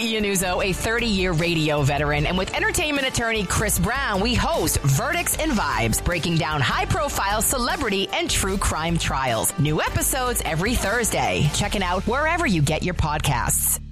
Iannuzzo, a 30-year radio veteran, and with entertainment attorney Chris Brown, we host Verdicts and Vibes, breaking down high-profile celebrity and true crime trials. New episodes every Thursday. Check it out wherever you get your podcasts.